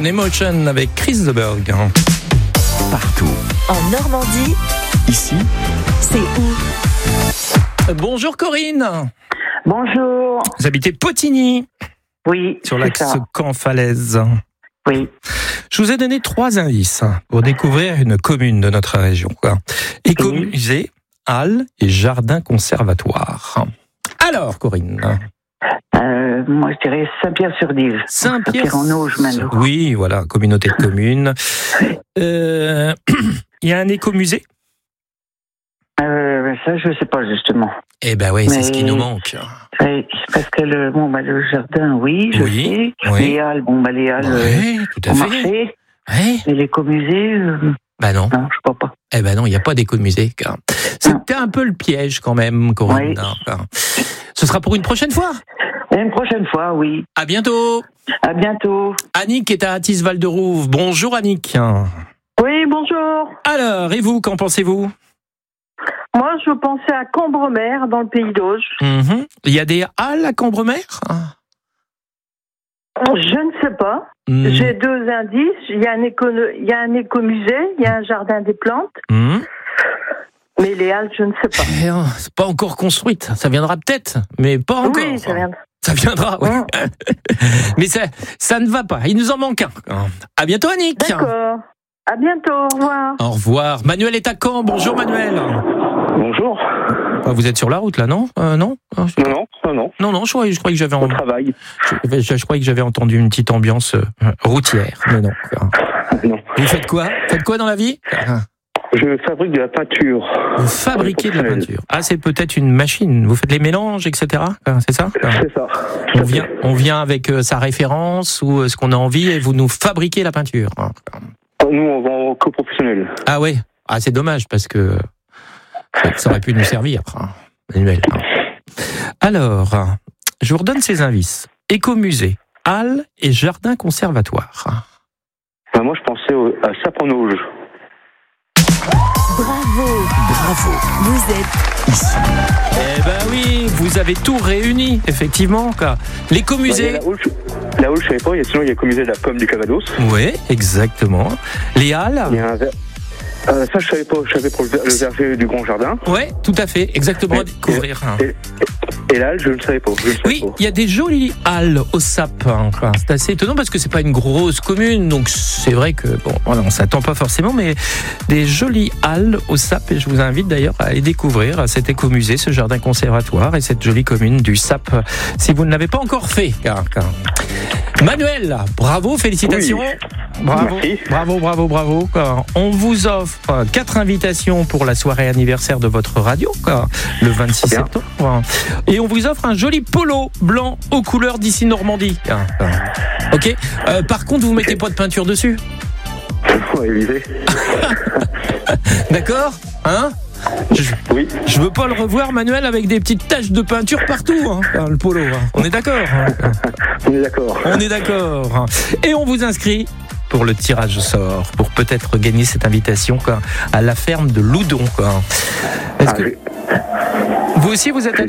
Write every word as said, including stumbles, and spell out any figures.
Emotion avec Chris de Berg. Partout. En Normandie, Ici, c'est où? Bonjour Corinne. Bonjour. Vous habitez Potigny, Oui, sur c'est l'axe ça. Caen-Falaise. Oui. Je vous ai donné trois indices pour découvrir une commune de notre région. Quoi. Écomusée, halles et jardins conservatoires. Alors, Corinne. Euh, moi, je dirais Saint-Pierre-sur-Dive. Saint-Pierre. en Auge, maintenant. Oui, voilà, communauté de communes. Euh, Il y a un écomusée. Euh, ça, je ne sais pas, justement. Eh ben oui, c'est Mais- ce qui nous manque. Oui, parce que le, bon, bah, le jardin, oui, je Oui, sais. oui. Les halles, bon, bah, les halles euh, Oui, tout à au fait. marché. Ouais. Mais l'écomusée, euh, Ben non. non, je crois pas. Eh ben non, il n'y a pas d'écomusée. quoi. C'était un peu le piège quand même, Corinne. Oui. Quoi. Ce sera pour une prochaine fois. Et une prochaine fois, oui. À bientôt. À bientôt. Annick est à Athis-Val-de-Rouve. Bonjour Annick. Oui, bonjour. Alors, et vous, qu'en pensez-vous? Moi, je pensais à Cambremer, dans le Pays d'Auge. Mhm. Il y a des halles à Cambremer? Je ne sais pas. Mhm. J'ai deux indices. Il y a un éco, il y a un écomusée, il y a un jardin des plantes. Mhm. Mais les halles, je ne sais pas. Eh, oh, c'est pas encore construite. Ça viendra peut-être, mais pas encore. Oui, ça vient. Ça viendra, oui. Hum. Mais ça, ça ne va pas. Il nous en manque un. À bientôt, Annick. D'accord. À bientôt. Au revoir. Au revoir. Manuel est à Caen. Bonjour, Manuel. Bonjour. Ah, vous êtes sur la route, là, non euh, Non Ah, je- Non, non, non, non. Non, non, je croyais, je croyais que j'avais Au en- travail. je, je- je croyais que j'avais entendu une petite ambiance euh, routière. Mais non. Non. Vous faites quoi Faites quoi dans la vie? Je fabrique de la peinture. Vous fabriquez de la Professionnel. peinture. Ah, c'est peut-être une machine. Vous faites les mélanges, et cetera. Ah, c'est ça? Ah. C'est ça. On vient, on vient avec euh, sa référence ou euh, ce qu'on a envie et vous nous fabriquez la peinture. Ah. Nous, on vend qu'aux professionnels. Ah ouais. Ah, c'est dommage parce que ça, ça aurait pu nous servir, hein, Manuel. Alors, je vous redonne ces indices. Écomusée, halles et jardin conservatoire. Ben, moi, je pensais au- à Sapon-Auge. Bravo, bravo. vous êtes Ici, Eh ben oui, vous avez tout réuni, effectivement. quoi. L'écomusée. La Haule, je- la Haule, je savais pas. Il y a, sinon, il y a le comusée de la pomme du Cavados. Oui, exactement. Les halles. Il y a un ver- euh, ça, je savais pas. Je savais pour le, ver- le verger du Grand Jardin. Ouais, tout à fait, exactement. À Et- découvrir. hein. Et, et la Halle, je ne savais pas. Je ne savais Oui, pas. il y a des jolies halles au sapin. quoi. C'est assez étonnant parce que c'est pas une grosse commune, donc c'est vrai que bon, voilà, on s'attend pas forcément, mais des jolies halles au sap. Et je vous invite d'ailleurs à aller découvrir cet écomusée, ce jardin conservatoire et cette jolie commune du Sap, si vous ne l'avez pas encore fait. car- car- Manuel, bravo, félicitations. Bravo, Merci. bravo, bravo, bravo. quoi. On vous offre quatre invitations pour la soirée anniversaire de votre radio, quoi, le vingt-six Bien. septembre. Et on vous offre un joli polo blanc aux couleurs d'ici Normandie. Ah, ah. Ok. Euh, par contre, vous mettez pas de peinture dessus, Faut éviter. d'accord? Hein? Je, Oui. je veux pas le revoir, Manuel, avec des petites taches de peinture partout, hein, ah, le polo. hein. On est d'accord? hein. On est d'accord. On est d'accord. Et on vous inscrit pour le tirage au sort, pour peut-être gagner cette invitation quoi, à la ferme de Loudon. Quoi. Est-ce Ah, que j'ai- vous aussi vous êtes allé